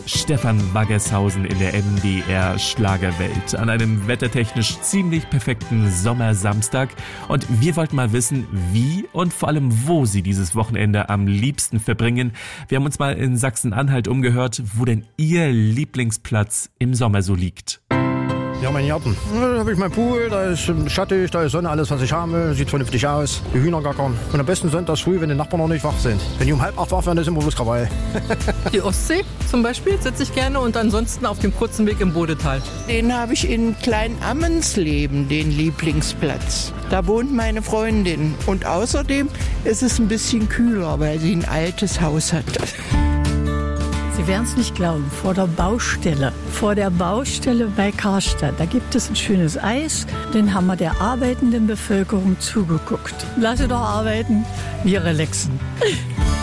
Stefan Waggershausen in der MDR Schlagerwelt an einem wettertechnisch ziemlich perfekten Sommersamstag. Und wir wollten mal wissen, wie und vor allem wo Sie dieses Wochenende am liebsten verbringen. Wir haben uns mal in Sachsen-Anhalt umgehört, wo denn Ihr Lieblingsplatz im Sommer so liegt. Ja, mein Garten. Da habe ich meinen Pool, da ist schattig, da ist Sonne, alles was ich habe, sieht vernünftig aus. Die Hühner gackern. Und am besten sonntags früh, wenn die Nachbarn noch nicht wach sind. Wenn die um 7:30 wach werden, ist immer bloß Krawall. Die Ostsee zum Beispiel sitze ich gerne und ansonsten auf dem kurzen Weg im Bodetal. Den habe ich in Klein-Ammensleben, den Lieblingsplatz. Da wohnt meine Freundin. Und außerdem ist es ein bisschen kühler, weil sie ein altes Haus hat. Sie werden es nicht glauben, vor der Baustelle bei Karstadt, da gibt es ein schönes Eis, den haben wir der arbeitenden Bevölkerung zugeguckt. Lass sie doch arbeiten, wir relaxen.